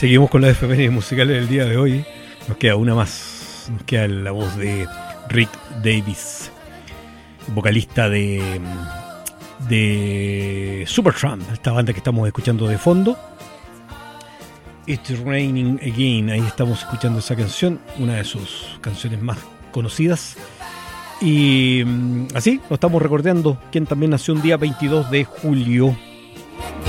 Seguimos con las efemérides musicales del día de hoy. Nos queda una más. Nos queda la voz de Rick Davies, vocalista de Supertramp, esta banda que estamos escuchando de fondo. It's Raining Again. Ahí estamos escuchando esa canción, una de sus canciones más conocidas. Y así nos estamos recordando quien también nació un día 22 de julio.